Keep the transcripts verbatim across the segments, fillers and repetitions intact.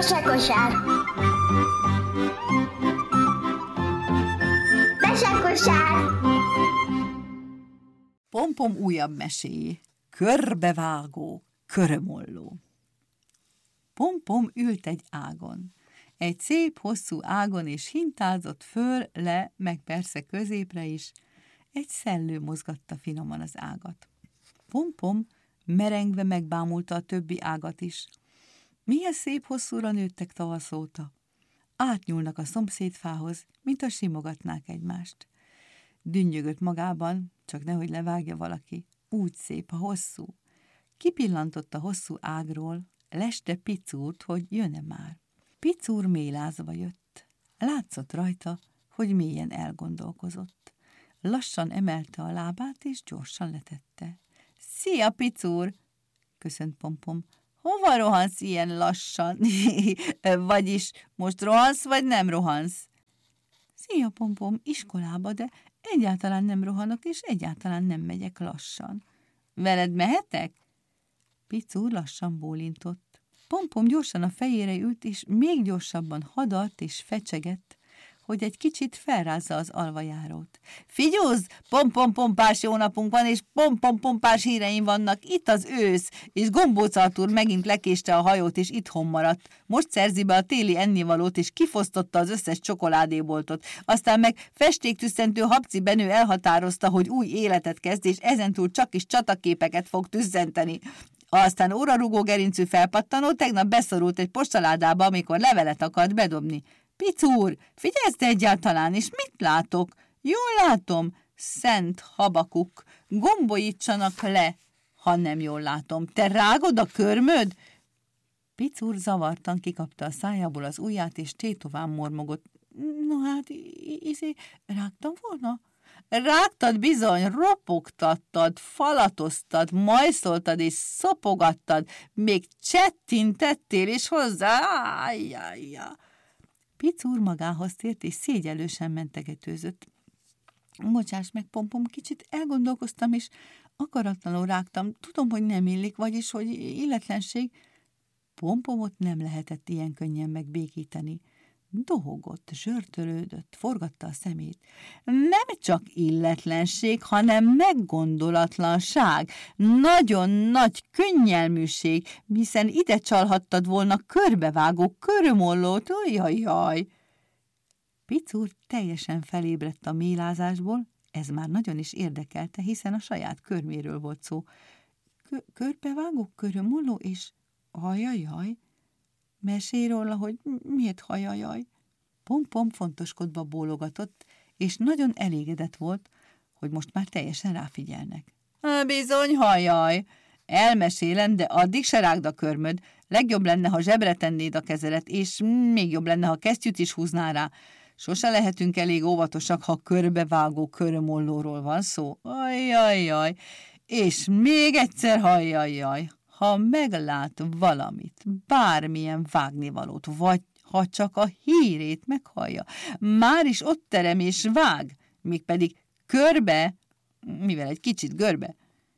Mesekosár. Mesekosár. Pompom újabb meséjé. Körbevágó körömolló. Pompom ült egy ágon. Egy szép, hosszú ágon, és hintázott föl, le, meg persze középre is. Egy szellő mozgatta finoman az ágat. Pompom merengve megbámulta a többi ágat is. Milyen szép hosszúra nőttek tavasz óta. Átnyúlnak a szomszédfához, mint a simogatnák egymást. Dünnyögött magában, csak nehogy levágja valaki. Úgy szép a hosszú. Kipillantott a hosszú ágról, leste Picúrt, hogy jön-e már. Picúr mélázva jött. Látszott rajta, hogy mélyen elgondolkozott. Lassan emelte a lábát, és gyorsan letette. Szia, Picúr! Köszönt Pompom. Hova rohansz ilyen lassan? Vagyis most rohansz, vagy nem rohansz? Szia, Pompom, iskolába, de egyáltalán nem rohanok, és egyáltalán nem megyek lassan. Veled mehetek? Picúr lassan bólintott. Pompom gyorsan a fejére ült, és még gyorsabban hadart és fecsegett, hogy egy kicsit felrázza az alvajárót. Figyúzz, pom-pom-pompás jó napunk van, és pom-pom-pompás híreim vannak, itt az ősz, és Gombóc Artúr megint lekéste a hajót, és itthon maradt. Most szerzi be a téli ennivalót, és kifosztotta az összes csokoládéboltot. Aztán meg festéktüsszentő Habci Benő elhatározta, hogy új életet kezd, és ezentúl csak is csataképeket fog tüsszenteni. Aztán órarugó gerincű felpattanó tegnap beszorult egy postaládába, amikor levelet akart bedobni. Picúr, figyelsz te egyáltalán, és mit látok? Jól látom, Szent Habakuk, gombolítsanak le, ha nem jól látom. Te rágod a körmöd? Picúr zavartan kikapta a szájából az ujját, és tétován mormogott. No hát, izé, rágtam volna? Rágtad bizony, ropogtattad, falatoztad, majszoltad és szopogattad, még csettintettél is hozzá. Ájjájjá. Picúr magához tért, és szégyellősen mentegetőzött. Bocsáss meg, Pompom, kicsit elgondolkoztam, és akaratlanul rágtam. Tudom, hogy nem illik, vagyis, hogy illetlenség. Pompomot nem lehetett ilyen könnyen megbékíteni. Dohogott, zsörtölődött, forgatta a szemét. Nem csak illetlenség, hanem meggondolatlanság, nagyon nagy könnyelműség, hiszen ide csalhattad volna körbevágó körömollót, jajjaj! Picúr teljesen felébredt a mélázásból, ez már nagyon is érdekelte, hiszen a saját körméről volt szó. Körbevágó körömolló, és ajajaj! Mesélj róla, hogy miért hajajaj. Pompom fontoskodva bólogatott, és nagyon elégedett volt, hogy most már teljesen ráfigyelnek. Bizony, hajaj! Elmesélem, de addig se rágd a körmöd. Legjobb lenne, ha zsebre tennéd a kezedet, és még jobb lenne, ha kesztyűt is húznál rá. Sose lehetünk elég óvatosak, ha körbevágó körömollóról van szó. Ajajaj! És még egyszer hajajaj! Ha meglát valamit, bármilyen vágnivalót, vagy ha csak a hírét meghallja, már is ott terem és vág, mégpedig körbe, mivel egy kicsit görbe.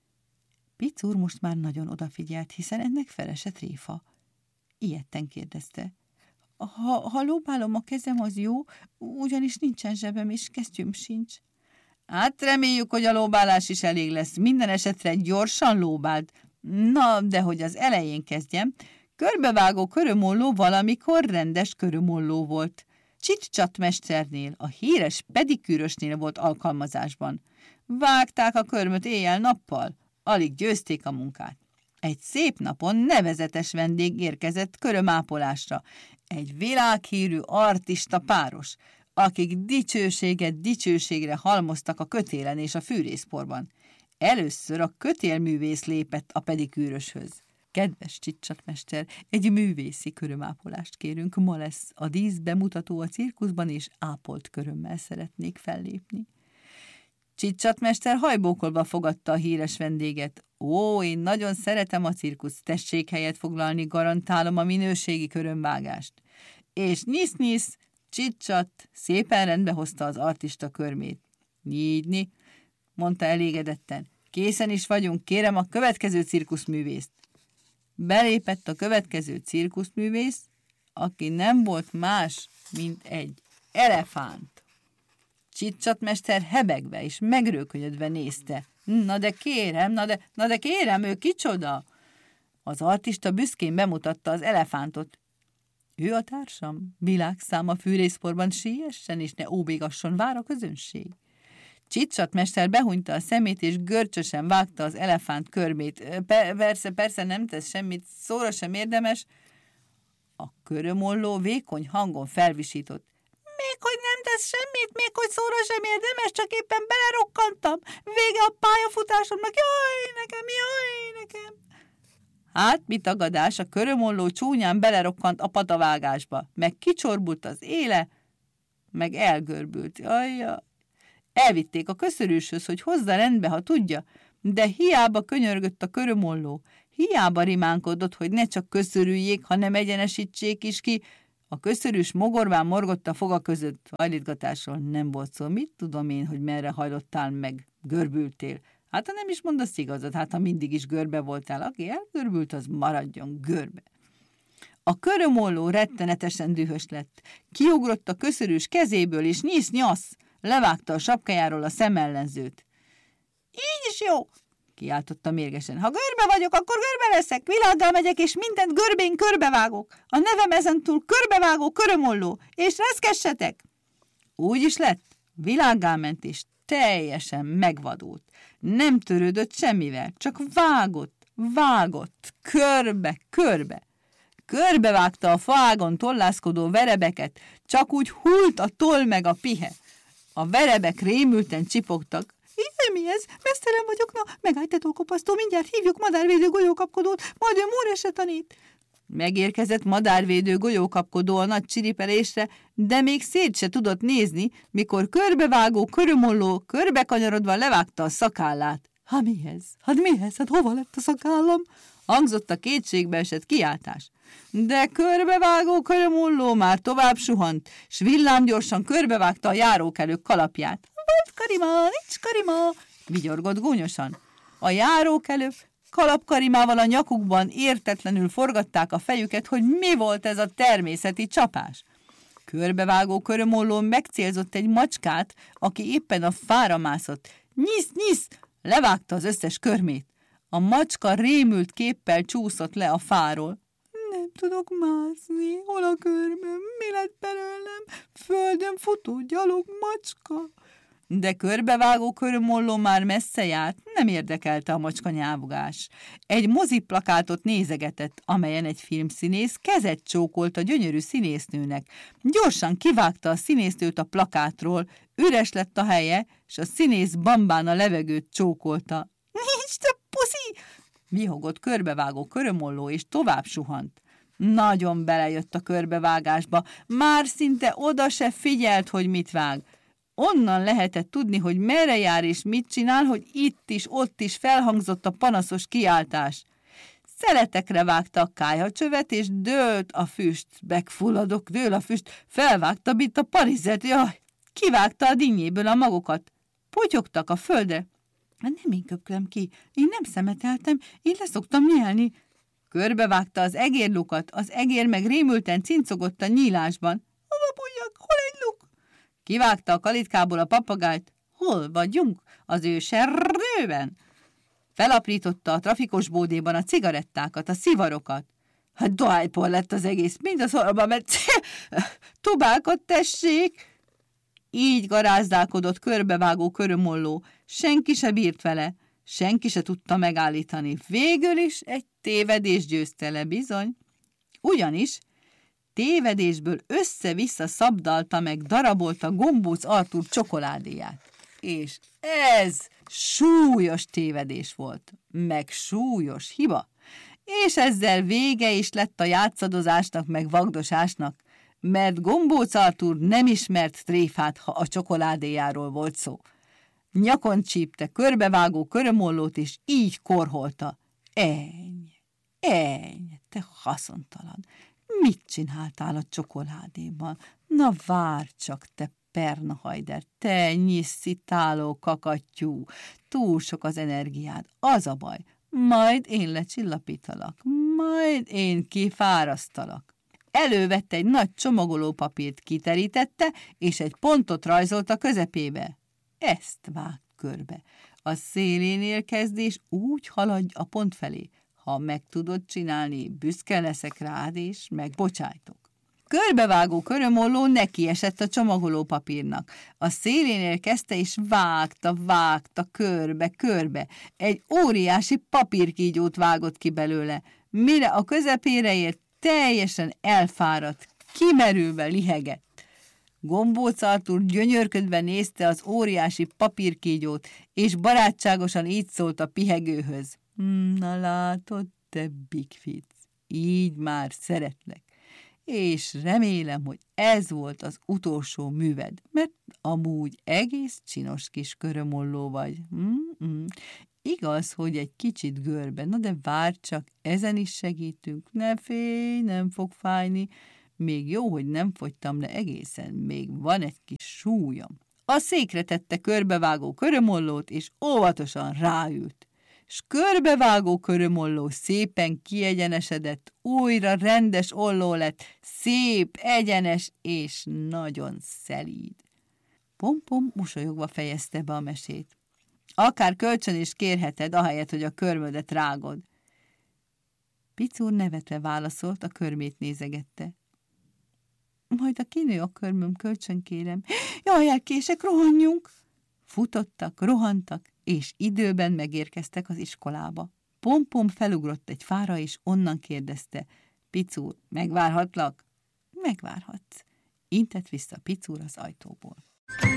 Picúr most már nagyon odafigyelt, hiszen ennek felesett réfa. Ijedten kérdezte. Ha, ha lóbálom a kezem, az jó, ugyanis nincsen zsebem, és kesztyűm sincs. Hát reméljük, hogy a lóbálás is elég lesz. Minden esetre gyorsan lóbáld. Na, de hogy az elején kezdjem, körbevágó körömolló valamikor rendes körömolló volt. Csics-csat mesternél, a híres pedikűrösnél volt alkalmazásban. Vágták a körmöt éjjel-nappal, alig győzték a munkát. Egy szép napon nevezetes vendég érkezett körömápolásra, egy világhírű artista páros, akik dicsőséget dicsőségre halmoztak a kötélen és a fűrészporban. Először a kötélművész lépett a pedikűröshöz. Kedves Csics-csat-mester, egy művészi körömápolást kérünk, ma lesz a dísz bemutató a cirkuszban, és ápolt körömmel szeretnék fellépni. Csics-csat-mester hajbókolva fogadta a híres vendéget. Ó, én nagyon szeretem a cirkusz, tessék helyet foglalni, garantálom a minőségi körömvágást. És nyisz-nyisz, Csics-csat szépen rendbe hozta az artista körmét. Nyígyni, mondta elégedetten. Készen is vagyunk, kérem a következő cirkuszművészt. Belépett a következő cirkuszművész, aki nem volt más, mint egy elefánt. Csicsatmester hebegve és megrőkönyödve nézte. Na de kérem, na de, na de kérem, ő kicsoda? Az artista büszkén bemutatta az elefántot. Ő a társam, világszáma fűrészporban siessen, és ne óbégasson, vár a közönség. Csicsatmester behunyta a szemét, és görcsösen vágta az elefánt körmét. Pe- persze, persze nem tesz semmit, szóra sem érdemes. A körömolló vékony hangon felvisított. Még hogy nem tesz semmit, még hogy szóra sem érdemes, csak éppen belerokkantam. Vége a pályafutásomnak, jaj, nekem, jaj, nekem. Hát, mi tagadás, a körömolló csúnyán belerokkant a patavágásba, meg kicsorbult az éle, meg elgörbült. Jaj, elvitték a köszörűshöz, hogy hozza rendbe, ha tudja, de hiába könyörgött a körömolló, hiába rimánkodott, hogy ne csak köszörüljék, hanem egyenesítsék is ki. A köszörűs mogorván morgott a foga között. Hajlítgatásról nem volt szó. Mit tudom én, hogy merre hajlottál meg, görbültél? Hát, ha nem is mondasz igazat, hát, ha mindig is görbe voltál, aki elgörbült, az maradjon görbe. A körömolló rettenetesen dühös lett. Kiugrott a köszörűs kezéből, és nyisz-nyasz, levágta a sapkájáról a szemellenzőt. Így is jó, kiáltotta mérgesen. Ha görbe vagyok, akkor görbe leszek, világgá megyek, és mindent görbén körbevágok. A nevem ezentúl körbevágó körömolló, és reszkessetek! Úgy is lett, világgá ment, és teljesen megvadult. Nem törődött semmivel, csak vágott, vágott, körbe, körbe. Körbevágta a faágon tollászkodó verebeket, csak úgy hult a toll meg a pihe. A verebek rémülten csipogtak. Íme mi ez? Mesztelen vagyok, na, megállj, te tolkopasztó, mindjárt hívjuk madárvédő golyókapkodót, majd ő múrese tanít. Megérkezett madárvédő golyókapkodó a nagy csiripelésre, de még szét se tudott nézni, mikor körbevágó körömolló körbekanyarodva levágta a szakállát. Ha mi ez? Hát mi ez? Hát hova lett a szakállam? Hangzott a kétségbeesett kiáltás. De körbevágó körömolló már tovább suhant, s villámgyorsan körbevágta a járókelők kalapját. Volt karima, nincs karima, vigyorgott gúnyosan. A járókelők kalapkarimával a nyakukban értetlenül forgatták a fejüket, hogy mi volt ez a természeti csapás. Körbevágó körömolló megcélzott egy macskát, aki éppen a fára mászott. Nyisz, nyisz! Levágta az összes körmét. A macska rémült képpel csúszott le a fáról. Nem tudok mászni, hol a körmöm, mi lett belőlem? Földön futó gyalog macska. De körbevágó körömolló már messze járt, nem érdekelte a macska nyávogás. Egy moziplakátot nézegetett, amelyen egy filmszínész kezet csókolt a gyönyörű színésznőnek. Gyorsan kivágta a színésznőt a plakátról, üres lett a helye, és a színész bambán a levegőt csókolta. Nincs több puszi! Vihogott körbevágó körömolló, és tovább suhant. Nagyon belejött a körbevágásba, már szinte oda se figyelt, hogy mit vág. Onnan lehetett tudni, hogy merre jár és mit csinál, hogy itt is, ott is felhangzott a panaszos kiáltás. Szeletekre vágta a kályhacsövet, és dőlt a füst. Megfulladok, dől a füst, felvágta, mint a parizet, jaj! Kivágta a dinnyéből a magokat. Potyogtak a földre. Nem én köpködöm ki, én nem szemeteltem, én leszoktam nyelni. Körbevágta az egérlukat, az egér meg rémülten cincogott a nyílásban. Hova bújjak, hol egy luk? Kivágta a kalitkából a papagájt. Hol vagyunk? Az ő serrőben. Felaprította a trafikos bódéban a cigarettákat, a szivarokat. Hát dohájpor lett az egész, mind a szorba, mert tubákat tessék. Így garázdálkodott körbevágó körömolló. Senki se bírt vele, senki se tudta megállítani. Végül is egy tévedés győzte le, bizony. Ugyanis tévedésből össze-vissza szabdalta meg, darabolta Gombóc Artúr csokoládéját. És ez súlyos tévedés volt, meg súlyos hiba. És ezzel vége is lett a játszadozásnak, meg vagdosásnak, mert Gombóc Artúr nem ismert tréfát, ha a csokoládéjáról volt szó. Nyakon csípte körbevágó körömollót, és így korholta. Enny, enny, te haszontalan! Mit csináltál a csokoládéban? Na várj csak, te pernahajder, te nyisszitáló kakattyú, túl sok az energiád, az a baj. Majd én lecsillapítalak, majd én kifárasztalak. elővette egy nagy csomagolópapírt, kiterítette, és egy pontot rajzolt a közepébe. Ezt vágt körbe. A szélénél kezd, és úgy haladj a pont felé. Ha meg tudod csinálni, büszke leszek rád, és megbocsájtok. Körbevágó körömolló neki esett a csomagolópapírnak. A szélénél kezdte, és vágta, vágta, körbe, körbe. Egy óriási papírkígyót vágott ki belőle. Mire a közepére ért, teljesen elfáradt, kimerülve lihegett. Gombóc Artúr gyönyörködve nézte az óriási papírkígyót, és barátságosan így szólt a pihegőhöz. Na látod, te Big Fitz, így már szeretlek. És remélem, hogy ez volt az utolsó műved, mert amúgy egész csinos kis körömolló vagy. Mm-mm. Igaz, hogy egy kicsit görbe, na de várj csak, ezen is segítünk. Ne félj, nem fog fájni. Még jó, hogy nem fogytam le egészen, még van egy kis súlyom. A székre tette körbevágó körömollót, és óvatosan ráült. S körbevágó körömolló szépen kiegyenesedett, újra rendes olló lett, szép, egyenes és nagyon szelíd. Pompom mosolyogva fejezte be a mesét. Akár kölcsön is kérheted, ahelyett, hogy a körmödet rágod. Picúr nevetve válaszolt, a körmét nézegette. Majd a kinő a körmöm, kölcsön kérem. Jaj, elkések, rohanjunk! Futottak, rohantak, és időben megérkeztek az iskolába. Pompom felugrott egy fára, és onnan kérdezte. Picúr, megvárhatlak? Megvárhatsz. Intett vissza Picúr az ajtóból.